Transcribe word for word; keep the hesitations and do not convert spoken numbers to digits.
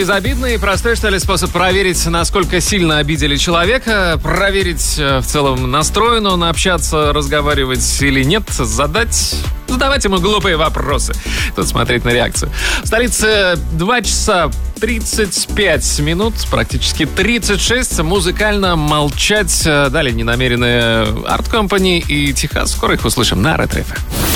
Безобидный и простой, что ли, способ проверить, насколько сильно обидели человека, проверить в целом, настроен он общаться, разговаривать или нет, задать, задавать ему глупые вопросы. Тут смотреть на реакцию. В столице два часа тридцать пять минут, практически тридцать шесть, музыкально молчать. Далее ненамеренные Art Company и Техас. Скоро их услышим на Ретро эф эм.